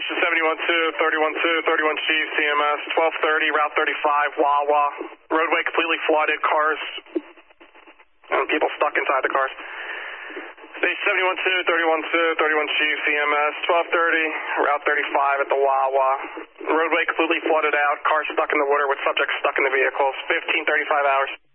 Station 712, 312, 31 Chief, CMS, 1230, Route 35, Wawa. Roadway completely flooded, cars, and people stuck inside the cars. Station 712, 312, 31 Chief, CMS, 1230, Route 35 at the Wawa. Roadway completely flooded out, cars stuck in the water with subjects stuck in the vehicles, 1535 hours.